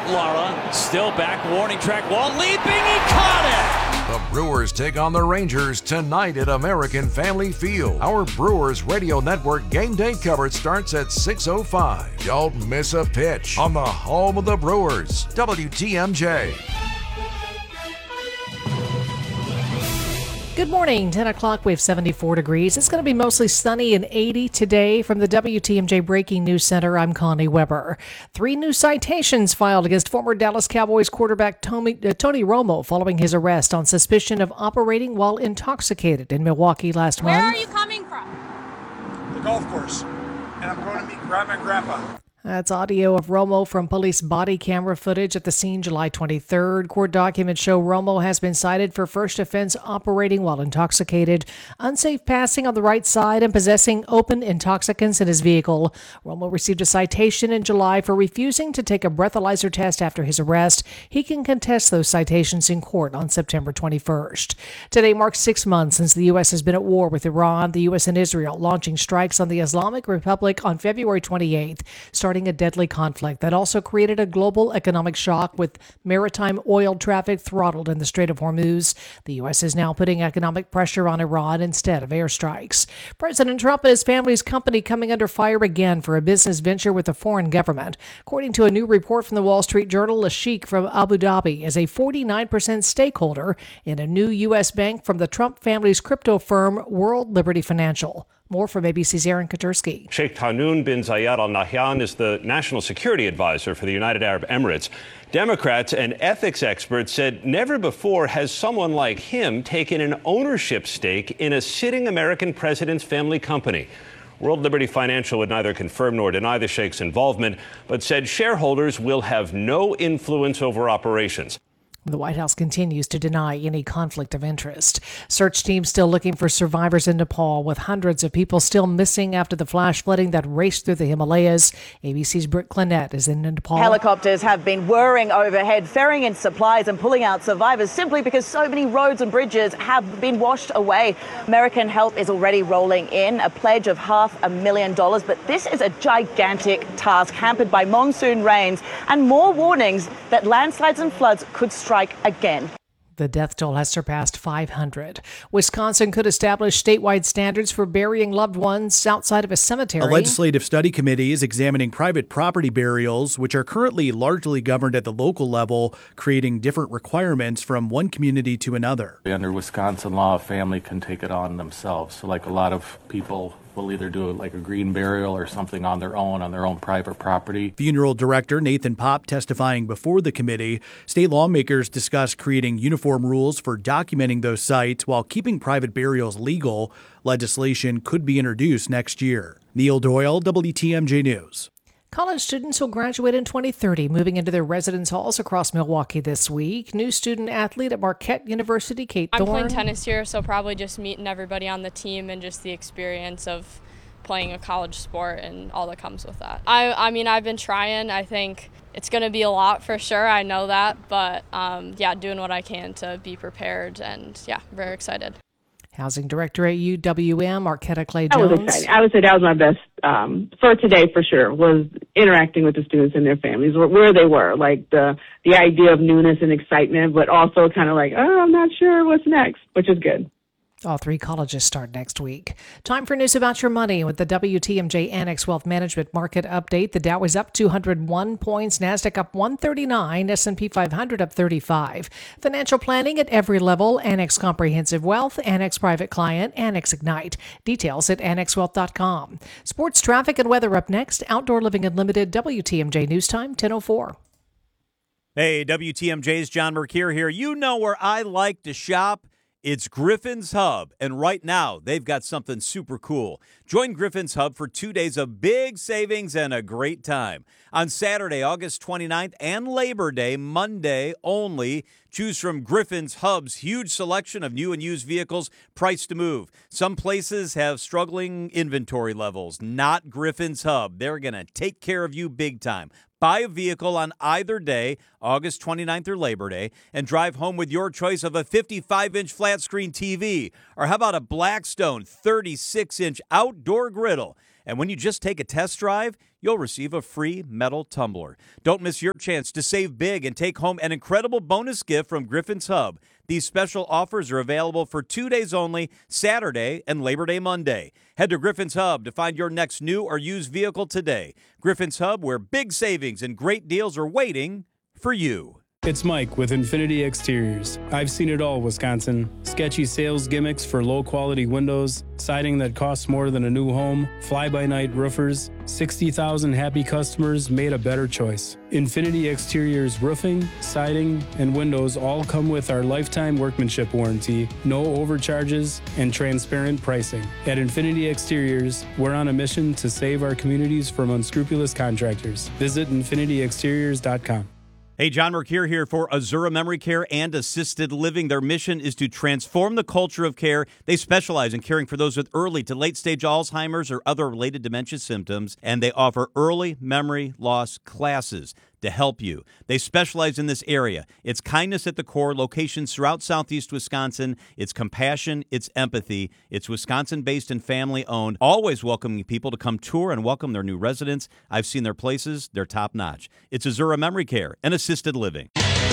Lara still back, warning track wall, leaping, he caught it! The Brewers take on the Rangers tonight at American Family Field. Our Brewers Radio Network game day coverage starts at 6:05. Don't miss a pitch on the home of the Brewers, WTMJ. Good morning. 10 o'clock, we have 74 degrees. It's going to be mostly sunny and 80 today. From the WTMJ Breaking News Center, I'm Connie Weber. 3 new citations filed against former Dallas Cowboys quarterback Tony Romo following his arrest on suspicion of operating while intoxicated in Milwaukee last month. Where are you coming from? The golf course. And I'm going to meet Grandma and Grandpa. That's audio of Romo from police body camera footage at the scene July 23rd. Court documents show Romo has been cited for first offense operating while intoxicated, unsafe passing on the right side, and possessing open intoxicants in his vehicle. Romo received a citation in July for refusing to take a breathalyzer test after his arrest. He can contest those citations in court on September 21st. Today marks 6 months since the U.S. has been at war with Iran. The U.S. and Israel launching strikes on the Islamic Republic on February 28th, starting a deadly conflict that also created a global economic shock with maritime oil traffic throttled in the Strait of Hormuz. The U.S. is now putting economic pressure on Iran instead of airstrikes. President Trump and his family's company coming under fire again for a business venture with a foreign government. According to a new report from the Wall Street Journal, a sheik from Abu Dhabi is a 49% stakeholder in a new U.S. bank from the Trump family's crypto firm World Liberty Financial. More from ABC's Aaron Katursky. Sheikh Tahnoon bin Zayed Al Nahyan is the national security advisor for the United Arab Emirates. Democrats and ethics experts said never before has someone like him taken an ownership stake in a sitting American president's family company. World Liberty Financial would neither confirm nor deny the Sheikh's involvement, but said shareholders will have no influence over operations. The White House continues to deny any conflict of interest. Search teams still looking for survivors in Nepal, with hundreds of people still missing after the flash flooding that raced through the Himalayas. ABC's Britt Clinette is in Nepal. Helicopters have been whirring overhead, ferrying in supplies and pulling out survivors simply because so many roads and bridges have been washed away. American help is already rolling in, a pledge of $500,000. But this is a gigantic task hampered by monsoon rains and more warnings that landslides and floods could strike again. The death toll has surpassed 500. Wisconsin could establish statewide standards for burying loved ones outside of a cemetery. A legislative study committee is examining private property burials, which are currently largely governed at the local level, creating different requirements from one community to another. Under Wisconsin law, a family can take it on themselves. So like a lot of people will either do like a green burial or something on their own private property. Funeral director Nathan Popp testifying before the committee. State lawmakers discussed creating uniform rules for documenting those sites while keeping private burials legal. Legislation could be introduced next year. Neil Doyle, WTMJ News. College students will graduate in 2030, moving into their residence halls across Milwaukee this week. New student athlete at Marquette University, Kate Thorne. I'm playing tennis here, so probably just meeting everybody on the team and just the experience of playing a college sport and all that comes with that. I mean, I've been trying. I think it's going to be a lot for sure. I know that, but doing what I can to be prepared and very excited. Housing Director at UWM, Marquetta Clay Jones. That was exciting. I would say that was my best for today for sure, was interacting with the students and their families, where they were, like the idea of newness and excitement, but also kind of like, oh, I'm not sure what's next, which is good. All 3 colleges start next week. Time for news about your money with the WTMJ Annex Wealth Management Market Update. The Dow is up 201 points, NASDAQ up 139, S&P 500 up 35. Financial planning at every level, Annex Comprehensive Wealth, Annex Private Client, Annex Ignite. Details at annexwealth.com. Sports, traffic, and weather up next. Outdoor Living Unlimited, WTMJ News Time, 10:04. Hey, WTMJ's John Mercure here. You know where I like to shop. It's Griffin's Hub, and right now, they've got something super cool. Join Griffin's Hub for 2 days of big savings and a great time. On Saturday, August 29th, and Labor Day, Monday only, choose from Griffin's Hub's huge selection of new and used vehicles priced to move. Some places have struggling inventory levels. Not Griffin's Hub. They're going to take care of you big time. Buy a vehicle on either day, August 29th or Labor Day, and drive home with your choice of a 55-inch flat-screen TV. Or how about a Blackstone 36-inch outdoor griddle? And when you just take a test drive, you'll receive a free metal tumbler. Don't miss your chance to save big and take home an incredible bonus gift from Griffin's Hub. These special offers are available for 2 days only, Saturday and Labor Day Monday. Head to Griffin's Hub to find your next new or used vehicle today. Griffin's Hub, where big savings and great deals are waiting for you. It's Mike with Infinity Exteriors. I've seen it all, Wisconsin. Sketchy sales gimmicks for low-quality windows, siding that costs more than a new home, fly-by-night roofers. 60,000 happy customers made a better choice. Infinity Exteriors roofing, siding, and windows all come with our lifetime workmanship warranty, no overcharges, and transparent pricing. At Infinity Exteriors, we're on a mission to save our communities from unscrupulous contractors. Visit infinityexteriors.com. Hey, John Mercure here for Azura Memory Care and Assisted Living. Their mission is to transform the culture of care. They specialize in caring for those with early to late-stage Alzheimer's or other related dementia symptoms, and they offer early memory loss classes to help you. They specialize in this area. It's kindness at the core, locations throughout southeast Wisconsin. It's compassion, it's empathy. It's Wisconsin-based and family-owned, always welcoming people to come tour and welcome their new residents. I've seen their places. They're top-notch. It's Azura Memory Care and Assisted Living.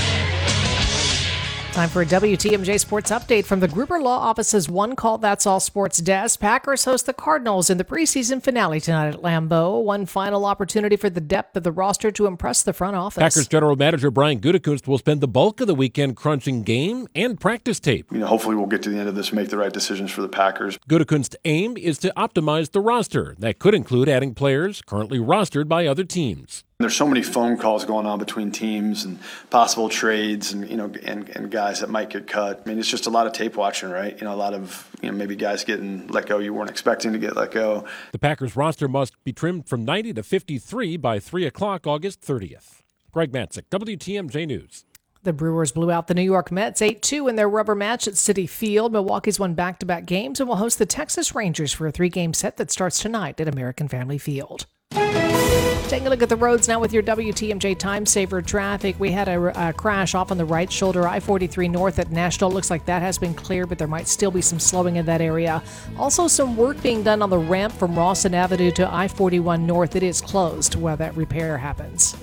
Time for a WTMJ Sports Update from the Gruber Law Office's One Call That's All Sports desk. Packers host the Cardinals in the preseason finale tonight at Lambeau. One final opportunity for the depth of the roster to impress the front office. Packers General Manager Brian Gutekunst will spend the bulk of the weekend crunching game and practice tape. Hopefully we'll get to the end of this and make the right decisions for the Packers. Gutekunst's aim is to optimize the roster. That could include adding players currently rostered by other teams. There's so many phone calls going on between teams and possible trades and guys that might get cut. I mean, it's just a lot of tape watching, right? A lot of maybe guys getting let go you weren't expecting to get let go. The Packers roster must be trimmed from 90 to 53 by 3 o'clock August 30th. Greg Matzik, WTMJ News. The Brewers blew out the New York Mets 8-2 in their rubber match at Citi Field. Milwaukee's won back-to-back games and will host the Texas Rangers for a 3-game set that starts tonight at American Family Field. Taking a look at the roads now with your WTMJ Time Saver traffic. We had a crash off on the right shoulder, I-43 north at National. Looks like that has been cleared, but there might still be some slowing in that area. Also, some work being done on the ramp from Rawson Avenue to I-41 north. It is closed while that repair happens.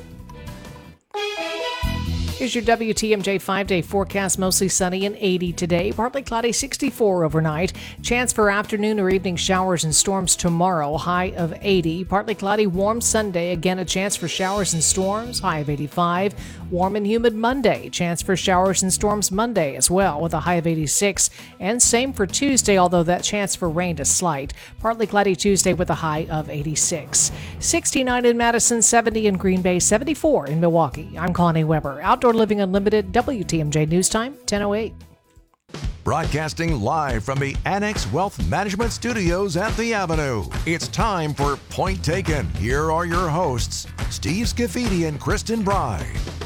Here's your WTMJ 5-day forecast. Mostly sunny and 80 today. Partly cloudy, 64 overnight. Chance for afternoon or evening showers and storms tomorrow. High of 80. Partly cloudy, warm Sunday. Again, a chance for showers and storms. High of 85. Warm and humid Monday. Chance for showers and storms Monday as well with a high of 86. And same for Tuesday, although that chance for rain is slight. Partly cloudy Tuesday with a high of 86. 69 in Madison, 70 in Green Bay, 74 in Milwaukee. I'm Connie Weber. Outdoor Living Unlimited, WTMJ News Time, 10:08. Broadcasting live from the Annex Wealth Management Studios at the Avenue. It's time for Point Taken. Here are your hosts, Steve Scafidi and Kristen Bry.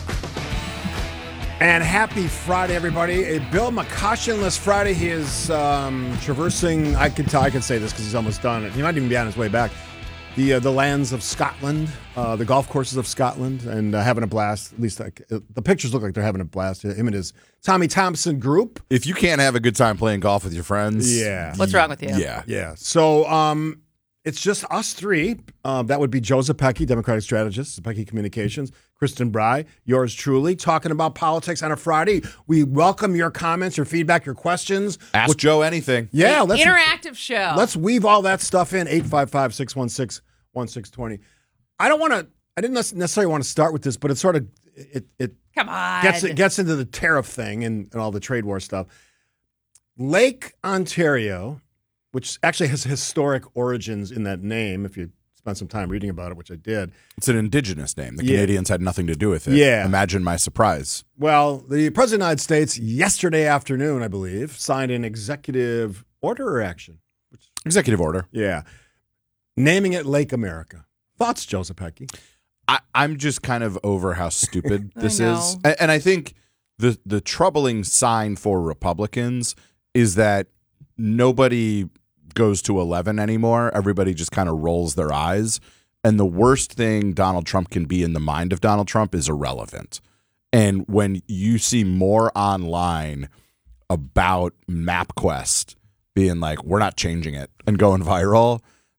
And happy Friday, everybody. A Bill McCoshenless Friday. He is traversing, I can say this because he's almost done it. He might even be on his way back. The lands of Scotland, the golf courses of Scotland, and having a blast. At least the pictures look like they're having a blast. Him and his Tommy Thompson group. If you can't have a good time playing golf with your friends, yeah. What's wrong with you? Yeah. So it's just us three. That would be Joe Zepecki, Democratic strategist, Zepecki Communications, Kristen Bry, yours truly, talking about politics on a Friday. We welcome your comments, your feedback, your questions. Ask Joe anything. Yeah. Interactive show. Let's weave all that stuff in. 855-616-1620. I didn't necessarily want to start with this, but it's sort of, it Come on. gets into the tariff thing and all the trade war stuff. Lake Ontario, which actually has historic origins in that name, if you spend some time reading about it, which I did. It's an indigenous name. The Canadians had nothing to do with it. Yeah. Imagine my surprise. Well, the President of the United States yesterday afternoon, I believe, signed an executive order or action. Executive order. Yeah. Naming it Lake America. Thoughts, Joe Zepecki? I'm just kind of over how stupid this is. And I think the troubling sign for Republicans is that nobody goes to 11 anymore. Everybody just kind of rolls their eyes. And the worst thing Donald Trump can be in the mind of Donald Trump is irrelevant. And when you see more online about MapQuest being like, we're not changing it and going viral,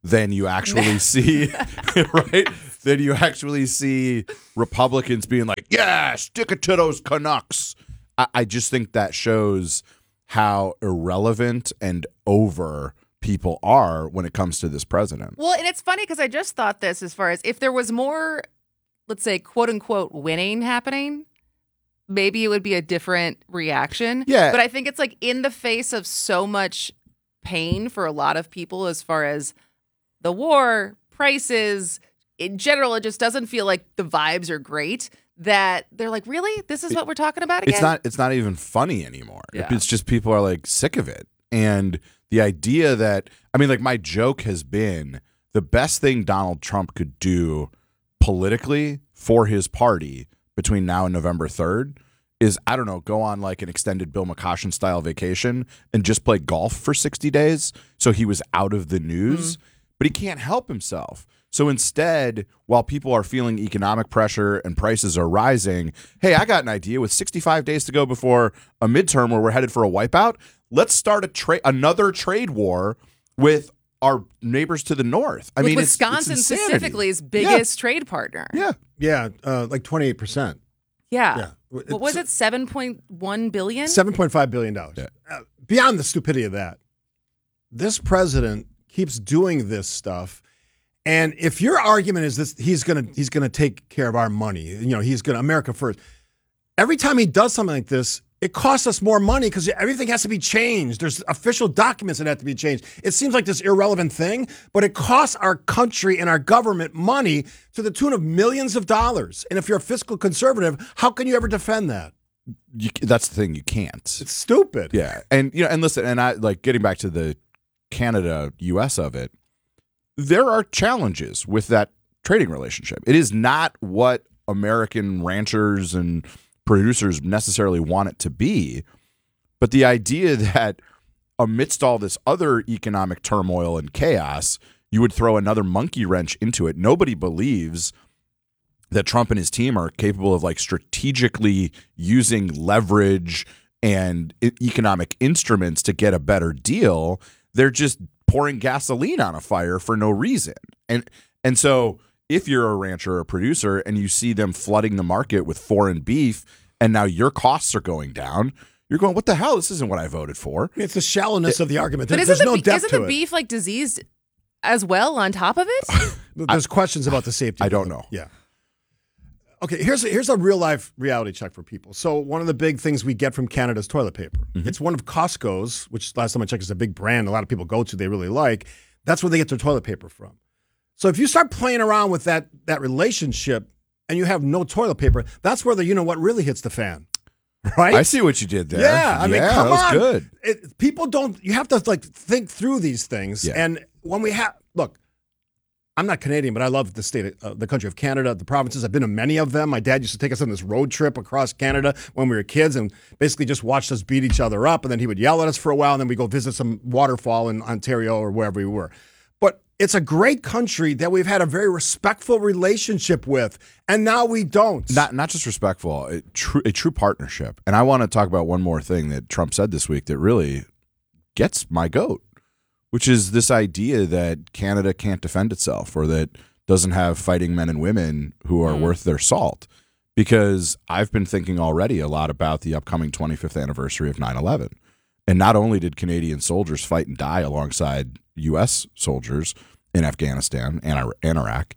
then you actually see, right? Then you actually see Republicans being like, yeah, stick it to those Canucks. I just think that shows how irrelevant and over people are when it comes to this president. Well, and it's funny because I just thought this as far as if there was more, let's say, quote unquote, winning happening, maybe it would be a different reaction. Yeah. But I think it's like in the face of so much pain for a lot of people as far as the war, prices, in general, it just doesn't feel like the vibes are great. That they're like, really? This is what we're talking about again? It's not even funny anymore. Yeah. It's just people are like sick of it. And the idea that, I mean, like my joke has been the best thing Donald Trump could do politically for his party between now and November 3rd is, I don't know, go on like an extended Bill McCoshen style vacation and just play golf for 60 days. So he was out of the news, but he can't help himself. So instead, while people are feeling economic pressure and prices are rising, hey, I got an idea. With 65 days to go before a midterm where we're headed for a wipeout, let's start another trade war with our neighbors to the north. I mean, Wisconsin it's specifically is biggest trade partner. Yeah, like 28%. Yeah. What was it? 7.1 billion? $7.5 billion. Beyond the stupidity of that, this president keeps doing this stuff. And if your argument is this, he's gonna take care of our money. He's gonna America first. Every time he does something like this, it costs us more money because everything has to be changed. There's official documents that have to be changed. It seems like this irrelevant thing, but it costs our country and our government money to the tune of millions of dollars. And if you're a fiscal conservative, how can you ever defend that? That's the thing. You can't. It's stupid. Yeah, and and listen, and I like getting back to the Canada-U.S. of it. There are challenges with that trading relationship. It is not what American ranchers and producers necessarily want it to be. But the idea that amidst all this other economic turmoil and chaos, you would throw another monkey wrench into it. Nobody believes that Trump and his team are capable of like strategically using leverage and economic instruments to get a better deal. They're just pouring gasoline on a fire for no reason. And so if you're a rancher or a producer and you see them flooding the market with foreign beef and now your costs are going down, you're going, what the hell? This isn't what I voted for. It's the shallowness of the argument. But There's no depth to it. Isn't the beef like diseased as well on top of it? There's questions about the safety. I don't know. Yeah. Okay, here's a real life reality check for people. So one of the big things we get from Canada is toilet paper. Mm-hmm. It's one of Costco's, which last time I checked is a big brand. A lot of people go to, they really like. That's where they get their toilet paper from. So if you start playing around with that relationship and you have no toilet paper, that's where the what really hits the fan. Right? I see what you did there. Yeah, I mean, come that was on. Good. People don't. You have to think through these things. Yeah. And when we have look, I'm not Canadian, but I love the country of Canada, the provinces. I've been to many of them. My dad used to take us on this road trip across Canada when we were kids, and basically just watched us beat each other up. And then he would yell at us for a while, and then we go visit some waterfall in Ontario or wherever we were. But it's a great country that we've had a very respectful relationship with, and now we don't. Not just respectful, a true partnership. And I want to talk about one more thing that Trump said this week that really gets my goat, which is this idea that Canada can't defend itself or that doesn't have fighting men and women who are worth their salt. Because I've been thinking already a lot about the upcoming 25th anniversary of 9/11. And not only did Canadian soldiers fight and die alongside U.S. soldiers in Afghanistan and Iraq,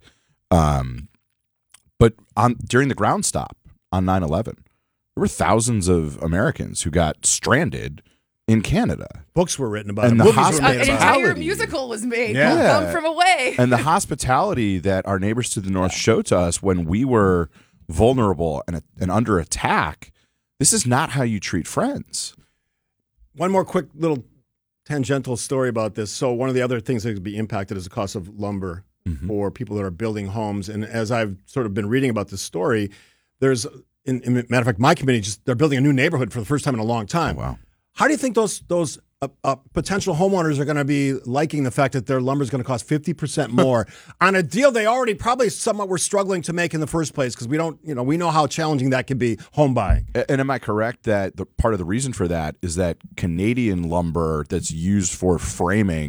but during the ground stop on 9/11, there were thousands of Americans who got stranded in Canada. Books were written about it. And An entire musical was made. Yeah. Come from away. And the hospitality that our neighbors to the north showed to us when we were vulnerable and under attack, this is not how you treat friends. One more quick little tangential story about this. So one of the other things that could be impacted is the cost of lumber for people that are building homes. And as I've sort of been reading about this story, there's, in matter of fact, my committee, they're building a new neighborhood for the first time in a long time. Oh, wow. How do you think those potential homeowners are going to be liking the fact that their lumber is going to cost 50% more on a deal they already probably somewhat were struggling to make in the first place because we don't, we know how challenging that can be home buying. And am I correct that part of the reason for that is that Canadian lumber that's used for framing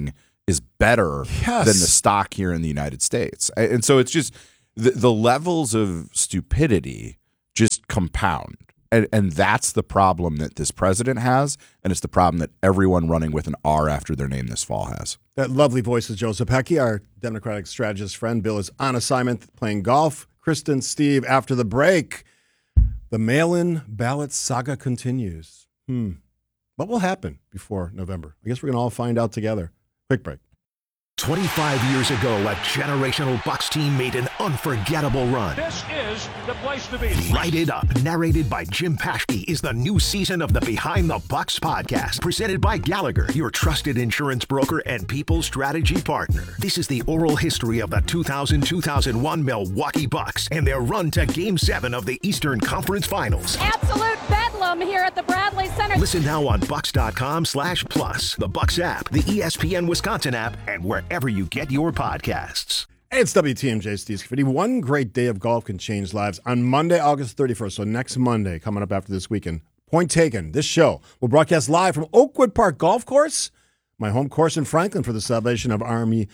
is better Yes. than the stock here in the United States. And so it's just the levels of stupidity just compound. And that's the problem that this president has, and it's the problem that everyone running with an R after their name this fall has. That lovely voice is Joe Zepecki, our Democratic strategist friend. Bill is on assignment playing golf. Kristen, Steve, after the break, the mail-in ballot saga continues. What will happen before November? I guess we're going to all find out together. Quick break. 25 years ago, a generational Bucs team made an unforgettable run. This is the place to be. Write It Up, narrated by Jim Paschke, is the new season of the Behind the Bucs podcast, presented by Gallagher, your trusted insurance broker and people strategy partner. This is the oral history of the 2000-2001 Milwaukee Bucks and their run to Game 7 of the Eastern Conference Finals. Absolute bedlam here at the Bradley Center. Listen now on Bucs.com/plus, the Bucs app, the ESPN Wisconsin app, and wherever you get your podcasts. Hey, it's WTMJ Steve Scafidi. One great day of golf can change lives. On Monday, August 31st, so next Monday, coming up after this weekend, point taken, this show will broadcast live from Oakwood Park Golf Course, my home course in Franklin, for the Salvation Army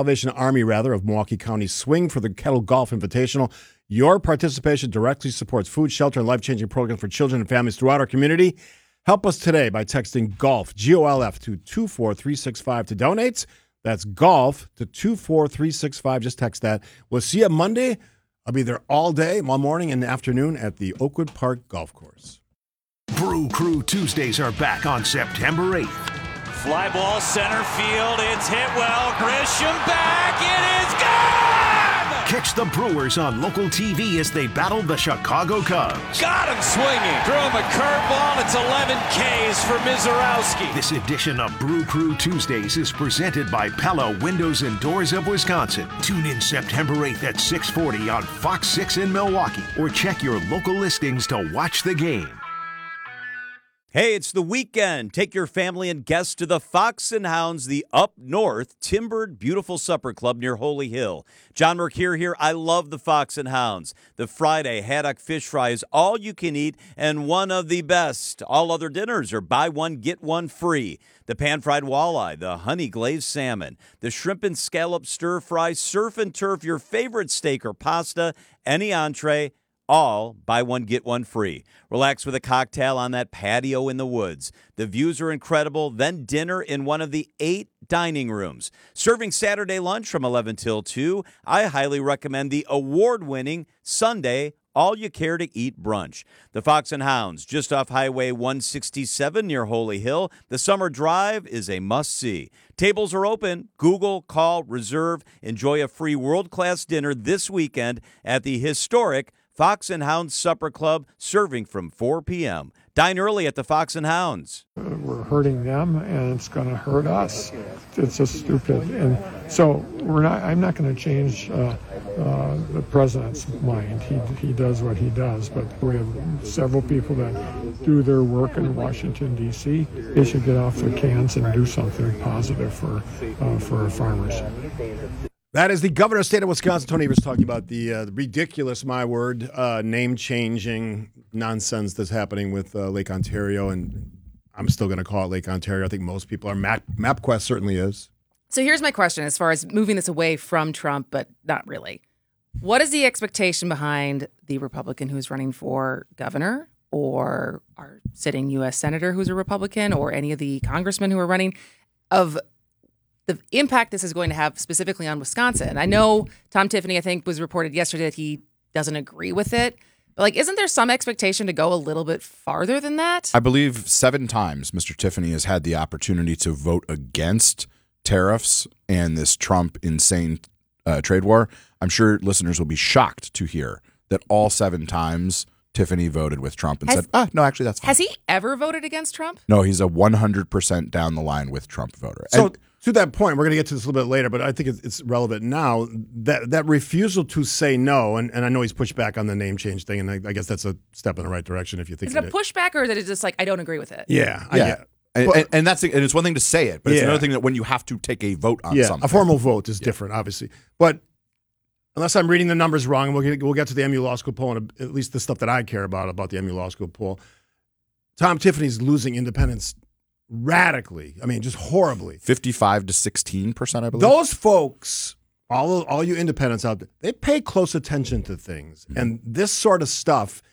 of Milwaukee County Swing for the Kettle Golf Invitational. Your participation directly supports food, shelter, and life-changing programs for children and families throughout our community. Help us today by texting GOLF, GOLF, to 24365 to donate. That's golf to 24365. Just text that. We'll see you Monday. I'll be there all day, all morning and afternoon at the Oakwood Park Golf Course. Brew Crew Tuesdays are back on September 8th. Fly ball center field. It's hit well. Grisham back. It is gone! Catch the Brewers on local TV as they battle the Chicago Cubs. Got him swinging. Threw him a curveball. It's 11 Ks for Mizorowski. This edition of Brew Crew Tuesdays is presented by Pella Windows and Doors of Wisconsin. Tune in September 8th at 6:40 on Fox 6 in Milwaukee, or check your local listings to watch the game. Hey, it's the weekend. Take your family and guests to the Fox and Hounds, the up north, timbered, beautiful supper club near Holy Hill. John Mercure here. I love the Fox and Hounds. The Friday haddock fish fry is all you can eat and one of the best. All other dinners are buy one, get one free. The pan-fried walleye, the honey-glazed salmon, the shrimp and scallop stir-fry, surf and turf, your favorite steak or pasta, any entree, all buy one, get one free. Relax with a cocktail on that patio in the woods. The views are incredible. Then dinner in one of the 8 dining rooms. Serving Saturday lunch from 11 till 2. I highly recommend the award-winning Sunday all you care to eat brunch. The Fox and Hounds, just off Highway 167 near Holy Hill. The summer drive is a must-see. Tables are open. Google, call, reserve. Enjoy a free world-class dinner this weekend at the historic Fox and Hounds Supper Club, serving from 4 p.m. Dine early at the Fox and Hounds. We're hurting them, and it's going to hurt us. It's just stupid. And so I'm not going to change the president's mind. He does what he does. But we have several people that do their work in Washington, D.C. They should get off their cans and do something positive for our farmers. That is the governor of the state of Wisconsin, Tony Evers, talking about the ridiculous, name-changing nonsense that's happening with Lake Ontario, and I'm still going to call it Lake Ontario. I think most people are. MapQuest certainly is. So here's my question as far as moving this away from Trump, but not really. What is the expectation behind the Republican who's running for governor, or our sitting U.S. senator who's a Republican, or any of the congressmen who are running, of the impact this is going to have specifically on Wisconsin? I know Tom Tiffany, I think, was reported yesterday that he doesn't agree with it. But, isn't there some expectation to go a little bit farther than that? I believe 7 times Mr. Tiffany has had the opportunity to vote against tariffs and this Trump insane trade war. I'm sure listeners will be shocked to hear that all 7 times Tiffany voted with Trump and said, no, actually, that's fine. Has he ever voted against Trump? No, he's a 100% down the line with Trump voter. So to that point, we're going to get to this a little bit later, but I think it's relevant now, that refusal to say no, and I know he's pushed back on the name change thing, and I guess that's a step in the right direction if you think is it a pushback, or is it just I don't agree with it? Yeah. And it's one thing to say it, but it's another thing that when you have to take a vote on something. A formal vote is different, obviously. But unless I'm reading the numbers wrong, we'll get to the MU Law School poll, and at least the stuff that I care about the MU Law School poll. Tom Tiffany's losing independents radically. I mean, just horribly. 55 to 16%, I believe. Those folks, all you independents out there, they pay close attention to things. And this sort of stuff